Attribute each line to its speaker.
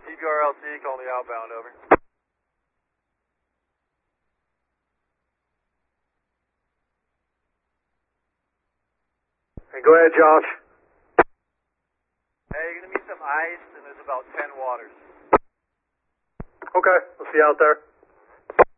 Speaker 1: TBRLT, call me outbound, over.
Speaker 2: Hey, go ahead, Josh.
Speaker 1: Hey, you're going to meet some ice, and there's about 10 waters.
Speaker 2: Okay, we'll see you out there.